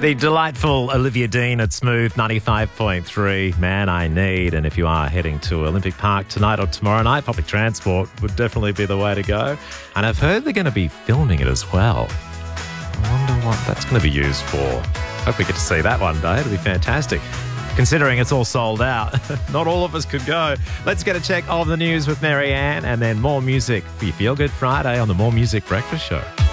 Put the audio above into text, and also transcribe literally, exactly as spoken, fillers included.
The delightful Olivia Dean at Smooth ninety-five point three, Man I Need. And if you are heading to Olympic Park tonight or tomorrow night, public transport would definitely be the way to go. And I've heard they're going to be filming it as well. I wonder what that's going to be used for. Hope we get to see that one day. It'll be fantastic. Considering it's all sold out, not all of us could go. Let's get a check of the news with Mary Ann and then more music for your Feel Good Friday on the More Music Breakfast Show.